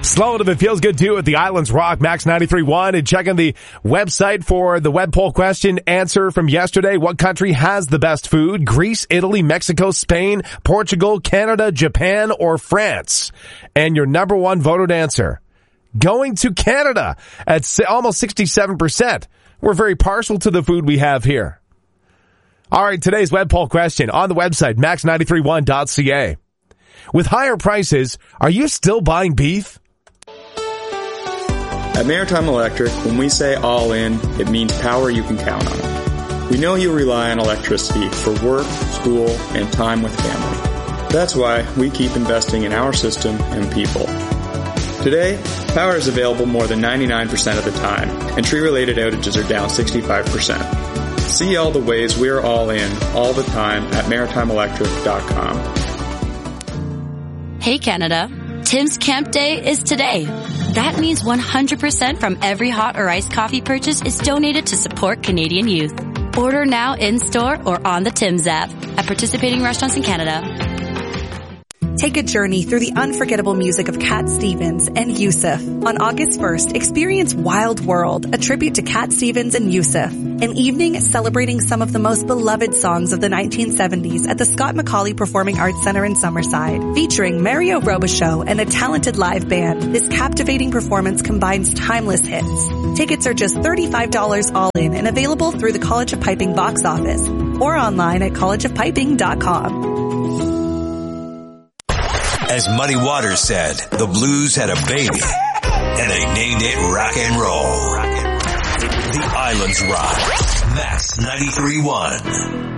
Sloan, if it feels good too, at the Islands Rock, Max 93.1, and checking the website for the web poll question answer from yesterday. What country has the best food? Greece, Italy, Mexico, Spain, Portugal, Canada, Japan, or France? And your number one voted answer, going to Canada at almost 67%. We're very partial to the food we have here. All right, today's web poll question on the website, max931.ca. With higher prices, are you still buying beef? At Maritime Electric, when we say all in, it means power you can count on. We know you rely on electricity for work, school, and time with family. That's why we keep investing in our system and people. Today, power is available more than 99% of the time, and tree-related outages are down 65%. See all the ways we're all in, all the time at maritimeelectric.com. Hey Canada, Tim's Camp Day is today. That means 100% from every hot or iced coffee purchase is donated to support Canadian youth. Order now in-store or on the Tim's app at participating restaurants in Canada. Take a journey through the unforgettable music of Cat Stevens and Yusuf. On August 1st, experience Wild World, a tribute to Cat Stevens and Yusuf. An evening celebrating some of the most beloved songs of the 1970s at the Scott McCauley Performing Arts Center in Summerside. Featuring Mario Robichaux and a talented live band, this captivating performance combines timeless hits. Tickets are just $35 all in and available through the College of Piping box office or online at collegeofpiping.com. As Muddy Waters said, the blues had a baby, and they named it rock and roll. The Islands Rock. Max 93.1.